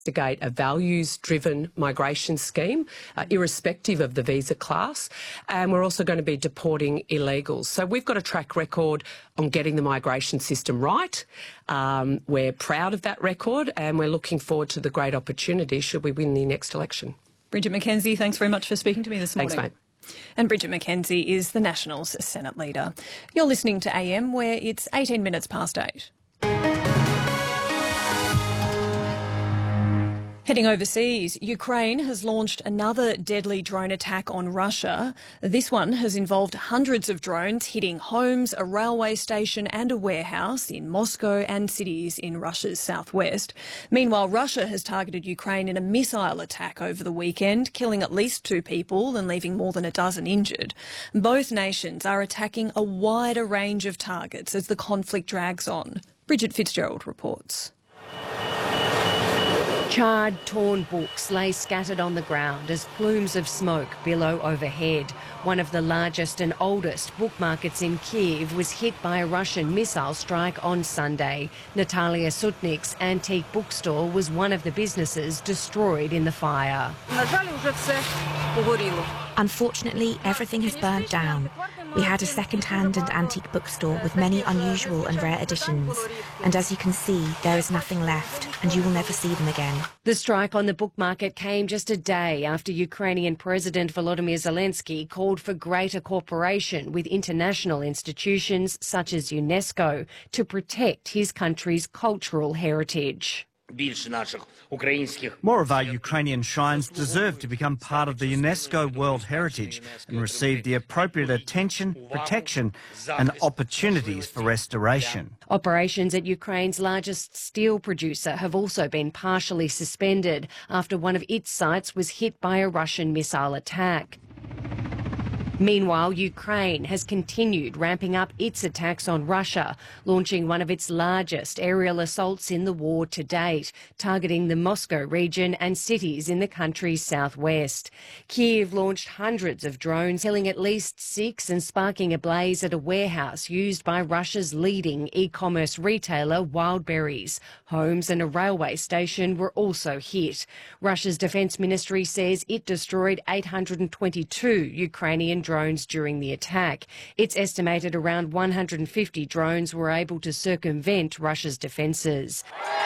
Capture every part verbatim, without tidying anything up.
investigate a values-driven migration scheme, uh, irrespective of the visa class, and we're also going to be deporting illegals. So we've got a track record on getting the migration system right. Um, we're proud of that record, and we're looking forward to the great opportunity should we win the next election. Bridget McKenzie, thanks very much for speaking to me this morning. Thanks, mate. And Bridget McKenzie is the Nationals' Senate leader. You're listening to A M, where it's eighteen minutes past eight. Heading overseas, Ukraine has launched another deadly drone attack on Russia. This one has involved hundreds of drones hitting homes, a railway station and a warehouse in Moscow and cities in Russia's southwest. Meanwhile, Russia has targeted Ukraine in a missile attack over the weekend, killing at least two people and leaving more than a dozen injured. Both nations are attacking a wider range of targets as the conflict drags on. Bridget Fitzgerald reports. Charred, torn books lay scattered on the ground as plumes of smoke billow overhead. One of the largest and oldest book markets in Kyiv was hit by a Russian missile strike on Sunday. Natalia Sutnik's antique bookstore was one of the businesses destroyed in the fire. Unfortunately, everything has burned down. We had a second-hand and antique bookstore with many unusual and rare editions. And as you can see, there is nothing left, and you will never see them again. The strike on the book market came just a day after Ukrainian President Volodymyr Zelensky called for greater cooperation with international institutions such as UNESCO to protect his country's cultural heritage. More of our Ukrainian shrines deserve to become part of the UNESCO World Heritage and receive the appropriate attention, protection and opportunities for restoration. Operations at Ukraine's largest steel producer have also been partially suspended after one of its sites was hit by a Russian missile attack. Meanwhile, Ukraine has continued ramping up its attacks on Russia, launching one of its largest aerial assaults in the war to date, targeting the Moscow region and cities in the country's southwest. Kyiv launched hundreds of drones, killing at least six and sparking a blaze at a warehouse used by Russia's leading e-commerce retailer, Wildberries. Homes and a railway station were also hit. Russia's defence ministry says it destroyed eight hundred twenty-two Ukrainian drones. drones during the attack. It's estimated around one hundred fifty drones were able to circumvent Russia's defences.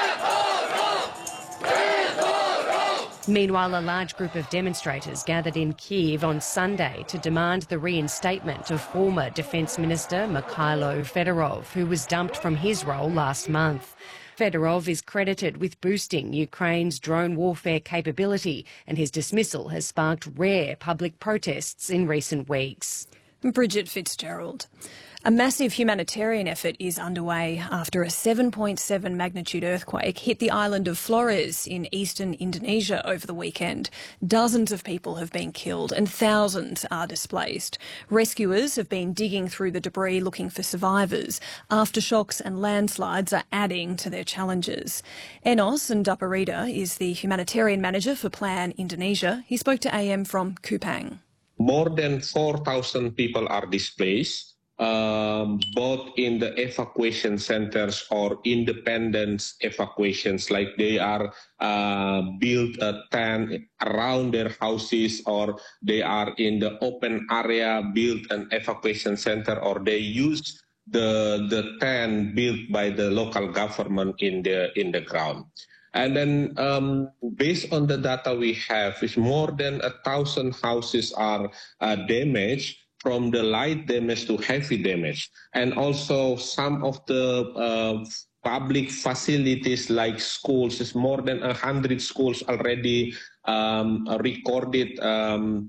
Meanwhile, a large group of demonstrators gathered in Kyiv on Sunday to demand the reinstatement of former Defence Minister Mikhailo Fedorov, who was dumped from his role last month. Fedorov is credited with boosting Ukraine's drone warfare capability, and his dismissal has sparked rare public protests in recent weeks. Bridget Fitzgerald. A massive humanitarian effort is underway after a seven point seven magnitude earthquake hit the island of Flores in eastern Indonesia over the weekend. Dozens of people have been killed and thousands are displaced. Rescuers have been digging through the debris looking for survivors. Aftershocks and landslides are adding to their challenges. Enos Ndaparida is the humanitarian manager for Plan Indonesia. He spoke to A M from Kupang. More than four thousand people are displaced. Um, both in the evacuation centers or independent evacuations, like they are uh, built a tent around their houses, or they are in the open area, built an evacuation center, or they use the the tent built by the local government in the in the ground. And then, um, based on the data we have, is more than a thousand houses are uh, damaged, from the light damage to heavy damage. And also some of the uh, public facilities like schools, is more than one hundred schools already um, recorded um,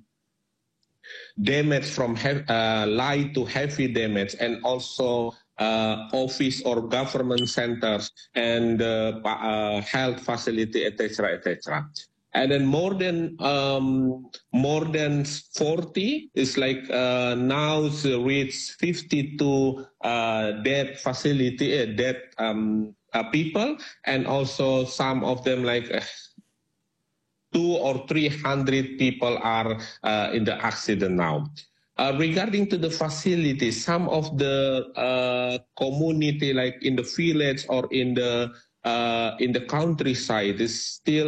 damage from uh, light to heavy damage, and also uh, office or government centers and uh, uh, health facility, et cetera, et cetera. And then more than um, more than forty is like uh, now it's reached fifty-two uh, dead facility, uh, dead um, uh, people, and also some of them like uh, two or three hundred people are uh, in the accident now. Uh, regarding to the facilities, some of the uh, community, like in the village or in the uh, in the countryside, is still